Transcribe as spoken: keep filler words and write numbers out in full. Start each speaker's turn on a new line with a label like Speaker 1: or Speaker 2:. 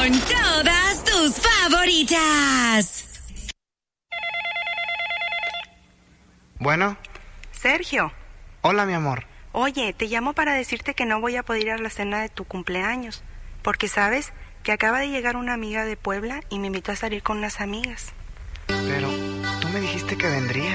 Speaker 1: con todas tus favoritas.
Speaker 2: Bueno.
Speaker 3: Sergio.
Speaker 2: Hola, mi amor.
Speaker 3: Oye, te llamo para decirte que no voy a poder ir a la cena de tu cumpleaños, porque sabes que acaba de llegar una amiga de Puebla y me invitó a salir con unas amigas.
Speaker 2: Pero tú me dijiste que vendrías.